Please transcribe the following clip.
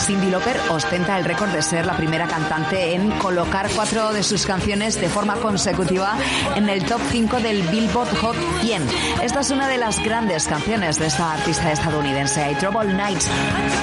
Cyndi Lauper ostenta el récord de ser la primera cantante en colocar 4 de sus canciones de forma consecutiva en el top 5 del Billboard Hot 100. Esta es una de las grandes canciones de esta artista estadounidense, Trouble Nights.